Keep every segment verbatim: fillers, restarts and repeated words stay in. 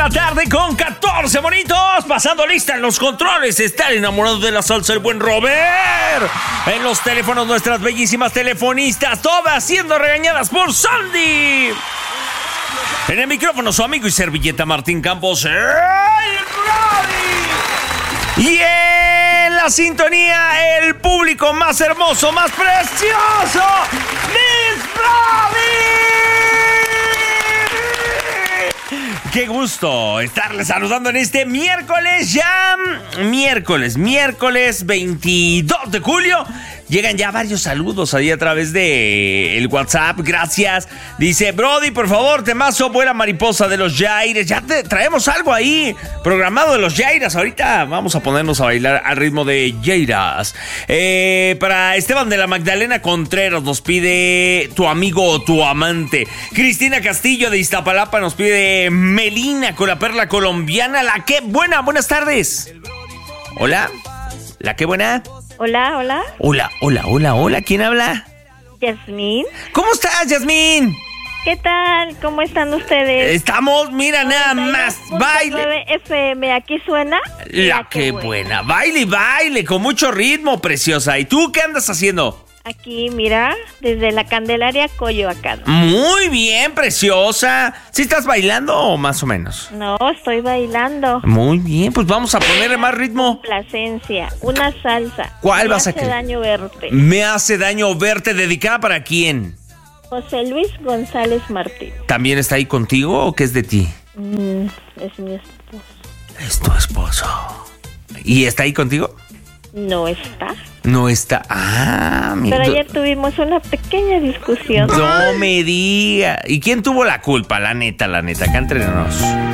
la tarde con catorce bonitos. Pasando lista en los controles. Está el enamorado de la salsa, el buen Robert. En los teléfonos, nuestras bellísimas telefonistas, todas siendo regañadas por Sandy. En el micrófono, su amigo y servilleta Martín Campos. ¡Ey, Brody! Y en la sintonía, el público más hermoso, más precioso, Miss Brody. Qué gusto estarles saludando en este miércoles, ya miércoles, miércoles veintidós de julio. Llegan ya varios saludos ahí a través de el WhatsApp, gracias. Dice, Brody, por favor, temazo, vuela mariposa de los Yaires. Ya te traemos algo ahí programado de los Yairas. Ahorita vamos a ponernos a bailar al ritmo de Yairas. Eh, para Esteban de la Magdalena Contreras nos pide tu amigo o tu amante. Cristina Castillo de Iztapalapa nos pide Melina con la perla colombiana. La que buena, buenas tardes. Hola, la que buena. Hola, hola. Hola, hola, hola, hola. ¿Quién habla? Yasmín. ¿Cómo estás, Yasmín? ¿Qué tal? ¿Cómo están ustedes? Estamos, mira, nada más. Baile. F M, ¿aquí suena? La, La que buena. buena. Baile, baile, con mucho ritmo, preciosa. ¿Y tú qué andas haciendo? Aquí, mira, desde la Candelaria Coyoacán. Muy bien, preciosa. ¿Sí estás bailando o más o menos? No, estoy bailando. Muy bien, pues vamos a ponerle más ritmo. Complacencia, una salsa. ¿Cuál vas a querer? Me hace daño verte. Me hace daño verte. ¿Dedicada para quién? José Luis González Martín. ¿También está ahí contigo o qué es de ti? Mm, es mi esposo. Es tu esposo. ¿Y está ahí contigo? No está. No está. Ah, mi Pero ayer tuvimos una pequeña discusión. No me diga. ¿Y quién tuvo la culpa? La neta, la neta. Acá entre nos.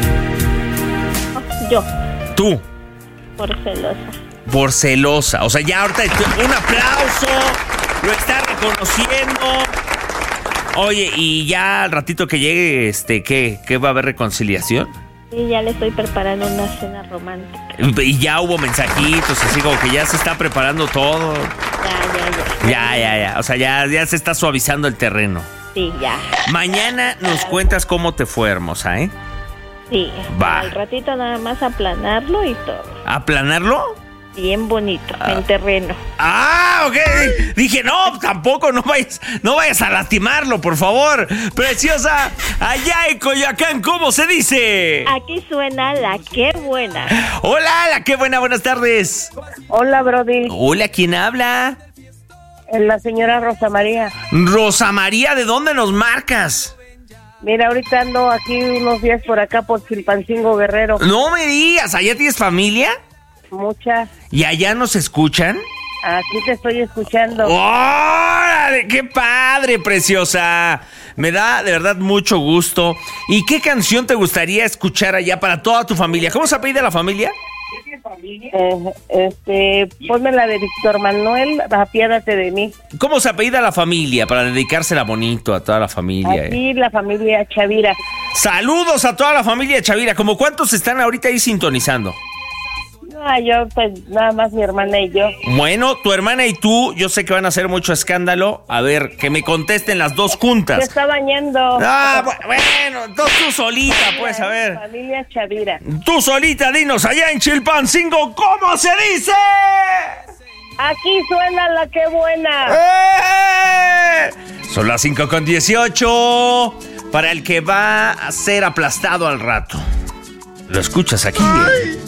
Yo. ¿Tú? Por celosa. Por celosa. O sea, ya ahorita un aplauso. Lo está reconociendo. Oye, y ya al ratito que llegue, este, ¿qué? ¿Qué va a haber reconciliación? Sí, ya le estoy preparando una cena romántica. Y ya hubo mensajitos, así como que ya se está preparando todo. Ya, ya, ya. Ya, ya, ya. O sea, ya, ya se está suavizando el terreno. Sí, ya. Mañana nos cuentas cómo te fue, hermosa, ¿eh? Sí. Va. Al ratito nada más aplanarlo y todo. ¿Aplanarlo? Bien bonito, ah. en terreno. Ah, ok. Dije, no, tampoco, no vayas, no vayas a lastimarlo, por favor. Preciosa, allá en Coyoacán, ¿cómo se dice? Aquí suena la que buena. Hola, la que buena, buenas tardes. Hola, Brody. Hola, ¿quién habla? La señora Rosa María. Rosa María, ¿de dónde nos marcas? Mira, ahorita ando aquí unos días por acá por Chilpancingo, Guerrero. No me digas, ¿allá tienes familia? Muchas. ¿Y allá nos escuchan? Aquí te estoy escuchando. ¡Órale! ¡Qué padre, preciosa! Me da de verdad mucho gusto. ¿Y qué canción te gustaría escuchar allá para toda tu familia? ¿Cómo se apellida la familia? Eh, este, ponme la de Víctor Manuel, apiádate de mí. ¿Cómo se apellida la familia para dedicársela bonito a toda la familia? Aquí eh? la familia Chavira. Saludos a toda la familia Chavira. ¿Cómo cuántos están ahorita ahí sintonizando? Ah, yo, pues, nada más mi hermana y yo. Bueno, tu hermana y tú, yo sé que van a hacer mucho escándalo. A ver, que me contesten las dos juntas. Se está bañando. Ah, bueno, entonces tú solita, pues, a ver. Familia Chavira. Tú solita, dinos, allá en Chilpancingo, ¿cómo se dice? Aquí suena la que buena. ¡Eh! Son las cinco con dieciocho. Para el que va a ser aplastado al rato. Lo escuchas aquí.